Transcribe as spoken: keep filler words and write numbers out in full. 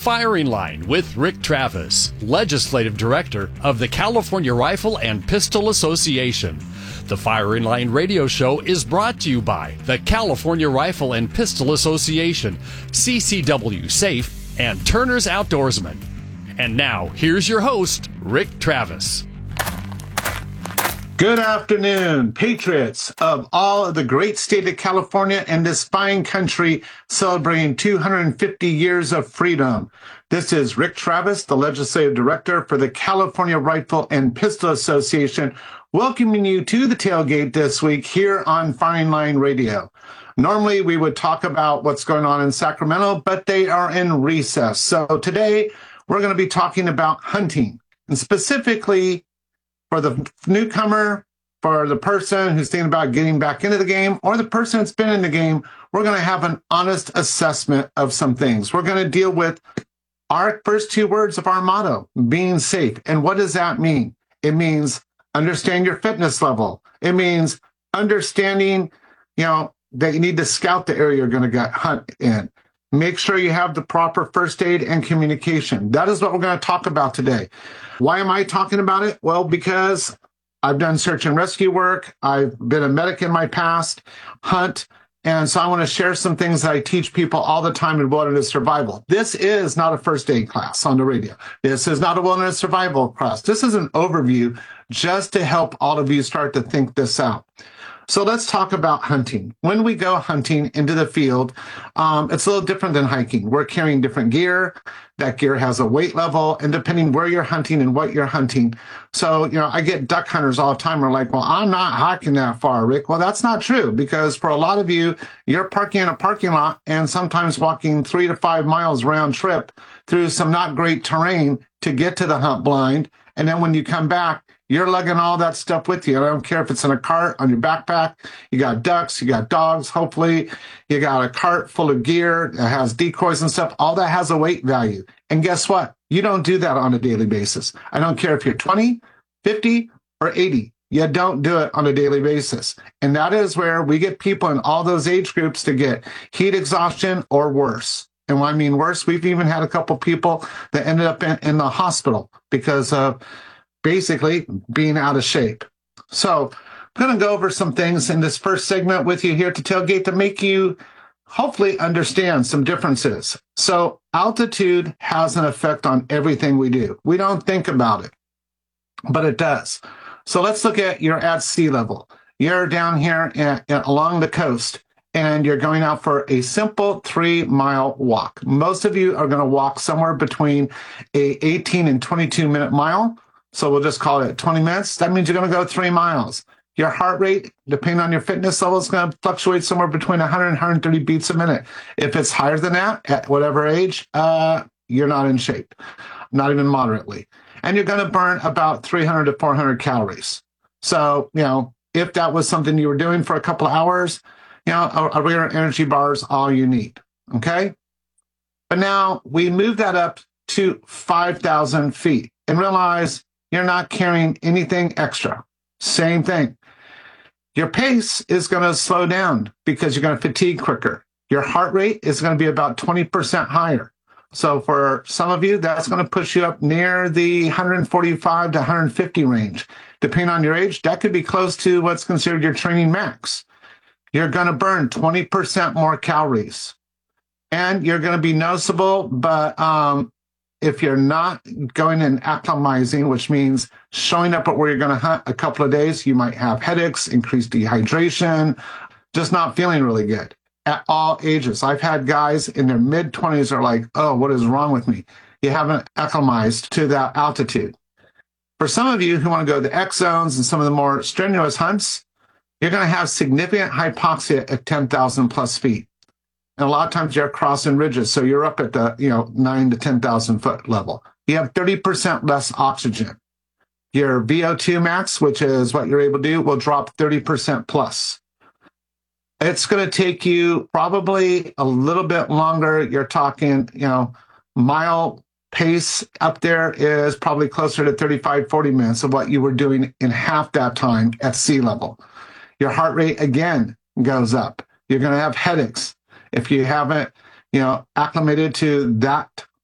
Firing Line with Rick Travis, Legislative Director of the California Rifle and Pistol Association. The Firing Line radio show is brought to you by the California Rifle and Pistol Association, C C W Safe, and Turner's Outdoorsman. And now, here's your host, Rick Travis. Good afternoon, patriots of all of the great state of California and this fine country celebrating two hundred fifty years of freedom. This is Rick Travis, the Legislative Director for the California Rifle and Pistol Association, welcoming you to the tailgate this week here on Firing Line Radio. Normally, we would talk about what's going on in Sacramento, but they are in recess. So today, we're going to be talking about hunting, and specifically for the newcomer, for the person who's thinking about getting back into the game, or the person that's been in the game. We're going to have an honest assessment of some things. We're going to deal with our first two words of our motto, being safe. And what does that mean? It means understand your fitness level. It means understanding, you know, that you need to scout the area you're going to get hunt in. Make sure you have the proper first aid and communication. That is what we're going to talk about today. Why am I talking about it? Well, because I've done search and rescue work. I've been a medic in my past, hunt. And so I want to share some things that I teach people all the time in wilderness survival. This is not a first aid class on the radio. This is not a wilderness survival class. This is an overview just to help all of you start to think this out. So let's talk about hunting. When we go hunting into the field, um, it's a little different than hiking. We're carrying different gear. That gear has a weight level, and depending where you're hunting and what you're hunting. So, you know, I get duck hunters all the time who are like, well, I'm not hiking that far, Rick. Well, that's not true, because for a lot of you, you're parking in a parking lot and sometimes walking three to five miles round trip through some not great terrain to get to the hunt blind. And then when you come back, you're lugging all that stuff with you. I don't care if it's in a cart, on your backpack. You got ducks, you got dogs, hopefully. You got a cart full of gear that has decoys and stuff. All that has a weight value. And guess what? You don't do that on a daily basis. I don't care if you're twenty, fifty, or eighty. You don't do it on a daily basis. And that is where we get people in all those age groups to get heat exhaustion or worse. And when I mean worse, we've even had a couple people that ended up in, in the hospital because of basically being out of shape. So I'm going to go over some things in this first segment with you here to Tailgate to make you hopefully understand some differences. So altitude has an effect on everything we do. We don't think about it, but it does. So let's look at you're at sea level. You're down here at, at, along the coast, and you're going out for a simple three-mile walk. Most of you are going to walk somewhere between a eighteen and twenty-two minute mile. So we'll just call it twenty minutes. That means you're going to go three miles. Your heart rate, depending on your fitness level, is going to fluctuate somewhere between one hundred and one hundred thirty beats a minute. If it's higher than that, at whatever age, uh, you're not in shape, not even moderately. And you're going to burn about three hundred to four hundred calories. So, you know, if that was something you were doing for a couple of hours, you know, a, a regular energy bar is all you need, okay? But now we move that up to five thousand feet and realize you're not carrying anything extra. Same thing. Your pace is going to slow down because you're going to fatigue quicker. Your heart rate is going to be about twenty percent higher. So for some of you, that's going to push you up near the one hundred forty-five to one hundred fifty range. Depending on your age, that could be close to what's considered your training max. You're going to burn twenty percent more calories. And you're going to be noticeable, but um, if you're not going and acclimatizing, which means showing up at where you're going to hunt a couple of days, you might have headaches, increased dehydration, just not feeling really good at all ages. I've had guys in their mid-twenties are like, oh, what is wrong with me? You haven't acclimatized to that altitude. For some of you who want to go to the X zones and some of the more strenuous hunts, you're going to have significant hypoxia at ten thousand plus feet. And a lot of times you're crossing ridges, so you're up at the, you know, nine to ten thousand foot level. You have thirty percent less oxygen. Your V O two max, which is what you're able to do, will drop thirty percent plus. It's going to take you probably a little bit longer. You're talking, you know, mile pace up there is probably closer to thirty-five, forty minutes of what you were doing in half that time at sea level. Your heart rate, again, goes up. You're going to have headaches. If you haven't, you know, acclimated to that